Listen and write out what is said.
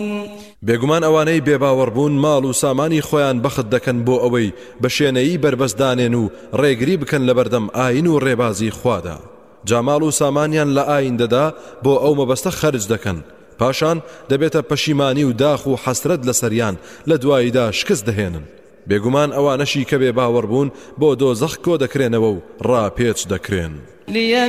بێگومان ئەوانەی بێباوەڕبوون ماڵ و سامانی خۆیان بەخت دەکەن بۆ ئەوەی بە شوێنەیی بربەستدانێن و ڕێگری بکەن لە بەردەم ئاین و ڕێبازی خوادا. جاماڵ و سامانیان لە ئایندەدا بۆ ئەو مەبەستە خەرج دەکەن، پاشان دەبێتە پەشیمانی و داخ و حەسرەت لەسەریان لە دواییدا شکست دەهێنن. بێگومان ئەوانەشی کە بێباوەڕبوون بۆ دۆزەخ کۆ دەکرێنەوە و ڕاپێچ دەکرێن.